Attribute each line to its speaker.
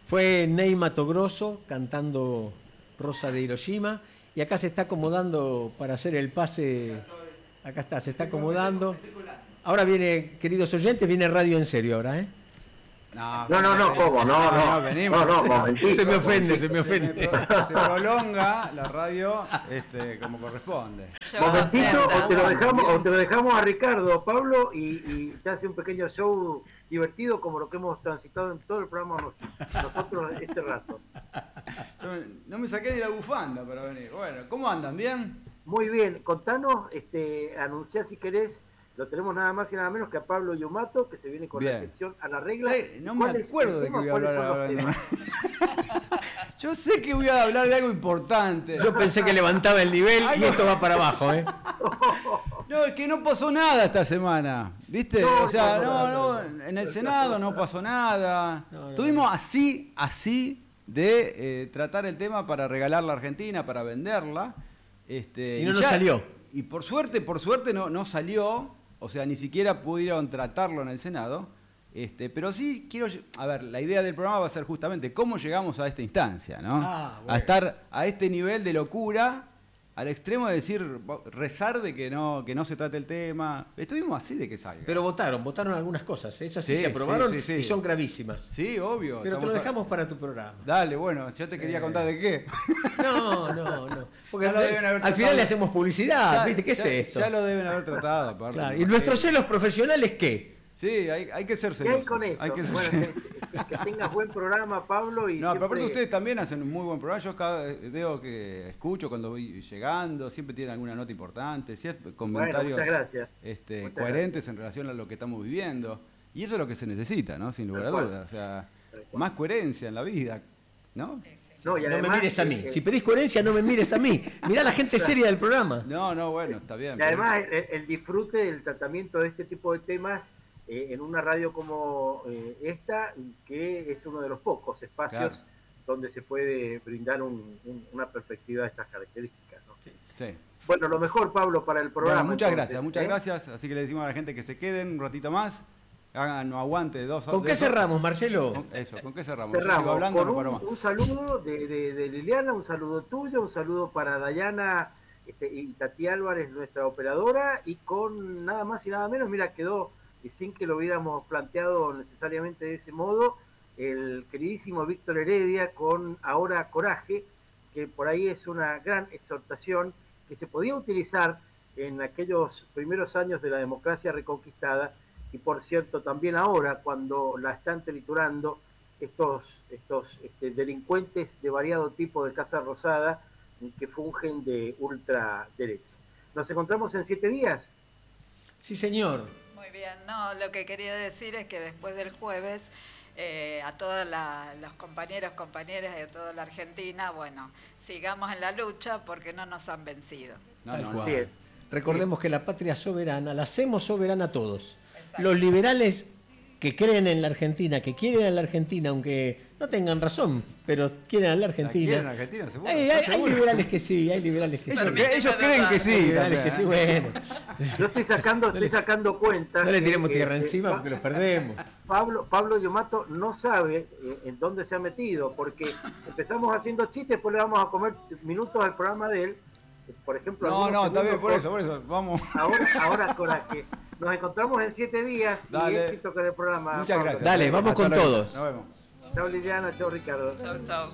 Speaker 1: Fue Ney Matogrosso cantando Rosa de Hiroshima. Y acá se está acomodando para hacer el pase. Acá está, se está acomodando. Ahora viene, queridos oyentes, viene Radio en Serio ahora, ¿eh?
Speaker 2: No,
Speaker 3: ¿cómo? No,
Speaker 2: venimos.
Speaker 3: momentito,
Speaker 1: Se me ofende.
Speaker 2: Se prolonga la radio como corresponde.
Speaker 3: Momentito, o te lo dejamos a Ricardo, Pablo, y te hace un pequeño show divertido como lo que hemos transitado en todo el programa nosotros este rato.
Speaker 2: No me saqué ni la bufanda para venir. Bueno, ¿cómo andan? ¿Bien?
Speaker 3: Muy bien, contanos, anunciá si querés. Lo tenemos nada más y nada menos que a Pablo Yumato, que se viene con la sección a la regla.
Speaker 2: Sí, no me acuerdo de que voy a hablar ahora. Yo sé que voy a hablar de algo importante.
Speaker 1: Yo pensé que levantaba el nivel y esto va para abajo, ¿eh?
Speaker 2: No, es que no pasó nada esta semana, ¿viste? No, en el Senado no pasó nada. Estuvimos así de tratar el tema para regalar la Argentina, para venderla.
Speaker 1: Y no nos salió.
Speaker 2: Y por suerte no salió. O sea, ni siquiera pudieron tratarlo en el Senado. Pero sí quiero... A ver, la idea del programa va a ser justamente cómo llegamos a esta instancia, ¿no?
Speaker 1: Bueno.
Speaker 2: A estar a este nivel de locura, al extremo de rezar de que no se trate el tema. Estuvimos así de que salga.
Speaker 1: Pero votaron algunas cosas. Esas sí se aprobaron
Speaker 2: sí.
Speaker 1: y son gravísimas.
Speaker 2: Sí, obvio.
Speaker 1: Pero te lo dejamos para tu programa.
Speaker 2: Dale, bueno, yo te quería contar de qué.
Speaker 1: No. Porque
Speaker 2: al
Speaker 1: final le hacemos publicidad, ¿viste? ¿Qué es esto?
Speaker 2: Ya lo deben haber tratado, aparte.
Speaker 1: Claro. ¿Y nuestros celos profesionales qué?
Speaker 2: Sí, hay que ser
Speaker 3: ¿Qué
Speaker 2: celoso.
Speaker 3: hay con eso?
Speaker 2: Hay que ser
Speaker 3: Bueno, que tengas buen programa, Pablo. Y
Speaker 2: no, pero
Speaker 3: siempre...
Speaker 2: aparte ustedes también hacen un muy buen programa. Yo veo que escucho cuando voy llegando, siempre tienen alguna nota importante, comentarios
Speaker 3: muchas gracias.
Speaker 2: Coherentes en relación a lo que estamos viviendo. Y eso es lo que se necesita, ¿no? Sin lugar a dudas. O sea, más coherencia en la vida, ¿no?
Speaker 1: No me mires a mí. Si pedís coherencia, no me mires a mí. Mirá la gente seria del programa.
Speaker 2: No, bueno, está bien.
Speaker 3: Y además el disfrute del tratamiento de este tipo de temas en una radio como esta, que es uno de los pocos espacios donde se puede brindar una perspectiva de estas características, ¿no?
Speaker 2: Sí.
Speaker 3: Bueno, lo mejor, Pablo, para el programa.
Speaker 2: Bueno, muchas gracias. Así que le decimos a la gente que se queden un ratito más. Hagan aguante 2 horas.
Speaker 1: ¿Con qué cerramos, Marcelo?
Speaker 2: ¿Con qué cerramos?
Speaker 3: Cerramos
Speaker 2: Yo sigo hablando,
Speaker 3: con un saludo de Liliana, un saludo tuyo, un saludo para Dayana y Tati Álvarez, nuestra operadora, y con nada más y nada menos, mira, quedó, y sin que lo hubiéramos planteado necesariamente de ese modo, el queridísimo Víctor Heredia con Ahora Coraje, que por ahí es una gran exhortación que se podía utilizar en aquellos primeros años de la democracia reconquistada, y por cierto también ahora cuando la están triturando estos delincuentes de variado tipo de Casa Rosada que fungen de ultraderecha. Nos encontramos en 7 días.
Speaker 1: Sí, señor.
Speaker 4: Muy bien, no, lo que quería decir es que después del jueves a todos los compañeros, compañeras de toda la Argentina, bueno, sigamos en la lucha porque no nos han vencido.
Speaker 3: Así es.
Speaker 1: Recordemos que la patria soberana la hacemos soberana a todos.
Speaker 4: Exacto.
Speaker 1: Los liberales que creen en la Argentina, que quieren a la Argentina, aunque no tengan razón, pero quieren a la Argentina.
Speaker 2: ¿Quieren a Argentina? ¿Seguro?
Speaker 1: Hay liberales que sí, hay liberales que sí.
Speaker 2: Ellos creen que sí.
Speaker 1: Hay liberales que sí, bueno.
Speaker 3: Yo estoy sacando cuentas.
Speaker 1: No le tiremos tierra encima porque los perdemos.
Speaker 3: Pablo Yumato no sabe en dónde se ha metido, porque empezamos haciendo chistes, después le vamos a comer minutos al programa de él. Por ejemplo,
Speaker 2: no, está bien, por eso, vamos.
Speaker 3: Ahora Coraje. Nos encontramos en 7 días.
Speaker 2: Dale.
Speaker 3: Y éxito con el programa.
Speaker 2: Muchas gracias.
Speaker 1: Dale, vamos con todos.
Speaker 2: Nos vemos.
Speaker 3: Chao Liliana, chao Ricardo.
Speaker 4: Chau, chau.